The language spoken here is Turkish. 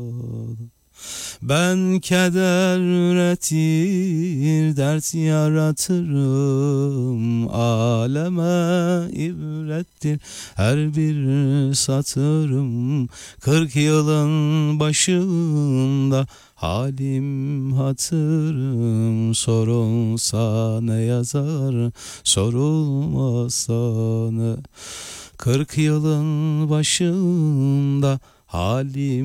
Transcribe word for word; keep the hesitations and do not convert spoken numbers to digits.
Ben keder üretir, dert yaratırım. Aleme ibrettir her bir satırım. Kırk yılın başında halim hatırım. Sorulsa ne yazar, sorulmazsa ne. Kırk yılın başında halim